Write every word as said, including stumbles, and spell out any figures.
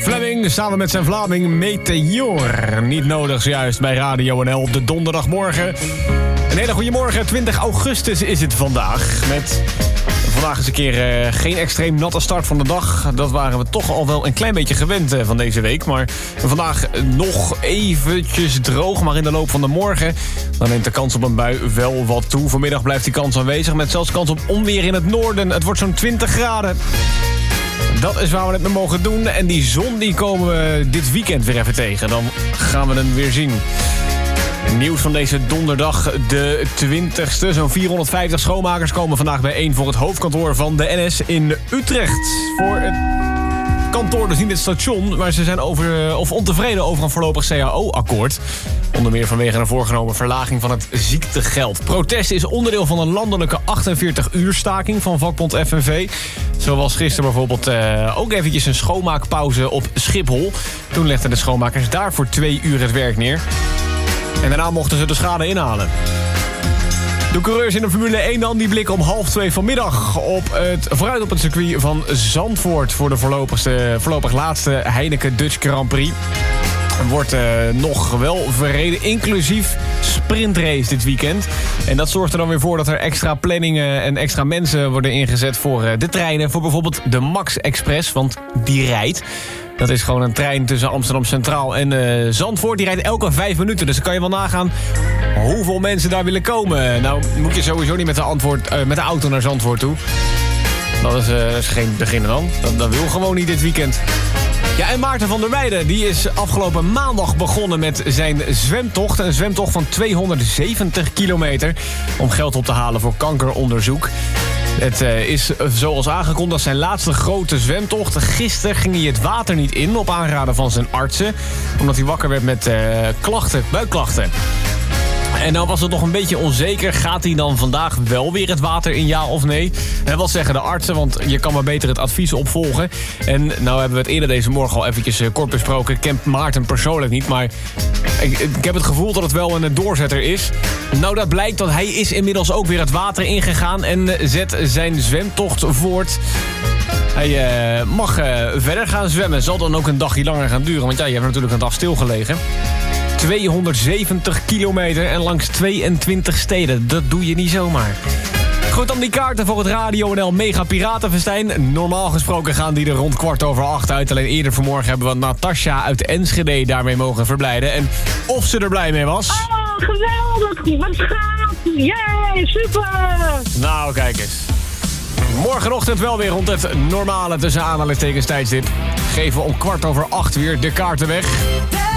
Fleming samen met zijn Vlaming Meteor. Niet nodig zojuist bij Radio N L op de donderdagmorgen. Een hele goede morgen, twintig augustus is het vandaag. Met vandaag eens een keer uh, geen extreem natte start van de dag. Dat waren we toch al wel een klein beetje gewend uh, van deze week. Maar vandaag nog eventjes droog, maar in de loop van de morgen dan neemt de kans op een bui wel wat toe. Vanmiddag blijft die kans aanwezig met zelfs kans op onweer in het noorden. Het wordt zo'n twintig graden. Dat is waar we het mee mogen doen. En die zon die komen we dit weekend weer even tegen. Dan gaan we hem weer zien. Nieuws van deze donderdag, de twintigste. Zo'n vierhonderdvijftig schoonmakers komen vandaag bijeen voor het hoofdkantoor van de N S in Utrecht. Voor het kantoor, dus niet het station, maar ze zijn over, of ontevreden over een voorlopig C A O-akkoord. Onder meer vanwege een voorgenomen verlaging van het ziektegeld. Protest is onderdeel van een landelijke achtenveertig uur staking van vakbond F N V. Zo was gisteren bijvoorbeeld uh, ook eventjes een schoonmaakpauze op Schiphol. Toen legden de schoonmakers daar voor twee uur het werk neer. En daarna mochten ze de schade inhalen. De coureurs in de Formule één dan, die blikken om half twee vanmiddag op het, vooruit op het circuit van Zandvoort voor de voorlopigste, voorlopig laatste Heineken Dutch Grand Prix. Wordt uh, nog wel verreden, inclusief sprintrace dit weekend. En dat zorgt er dan weer voor dat er extra planningen en extra mensen worden ingezet voor uh, de treinen. Voor bijvoorbeeld de Max Express, want die rijdt. Dat is gewoon een trein tussen Amsterdam Centraal en uh, Zandvoort. Die rijdt elke vijf minuten, dus dan kan je wel nagaan hoeveel mensen daar willen komen. Nou moet je sowieso niet met de, antwoord, uh, met de auto naar Zandvoort toe. Dat is, uh, is geen beginnen dan. Dat, dat wil gewoon niet dit weekend. Ja, en Maarten van der Weijden, die is afgelopen maandag begonnen met zijn zwemtocht. Een zwemtocht van tweehonderdzeventig kilometer om geld op te halen voor kankeronderzoek. Het uh, is zoals aangekondigd zijn laatste grote zwemtocht. Gisteren ging hij het water niet in op aanraden van zijn artsen, omdat hij wakker werd met uh, klachten, buikklachten. En nou was het nog een beetje onzeker. Gaat hij dan vandaag wel weer het water in, ja of nee? En wat zeggen de artsen? Want je kan maar beter het advies opvolgen. En nou hebben we het eerder deze morgen al eventjes kort besproken. Ik ken Maarten persoonlijk niet, maar ik, ik heb het gevoel dat het wel een doorzetter is. Nou, dat blijkt, dat hij is inmiddels ook weer het water ingegaan en zet zijn zwemtocht voort. Hij uh, mag uh, verder gaan zwemmen. Zal dan ook een dagje langer gaan duren, want ja, je hebt natuurlijk een dag stilgelegen. tweehonderdzeventig kilometer en langs tweeëntwintig steden. Dat doe je niet zomaar. Goed, dan die kaarten voor het Radio N L Mega Piratenfestijn. Normaal gesproken gaan die er rond kwart over acht uit. Alleen eerder vanmorgen hebben we Natasja uit Enschede daarmee mogen verblijden. En of ze er blij mee was. Oh, geweldig! Wat gaaf! Yay, super! Nou, kijk eens. Morgenochtend wel weer rond het normale tussen aanhalingstekens tijdstip. Geven we om kwart over acht weer de kaarten weg.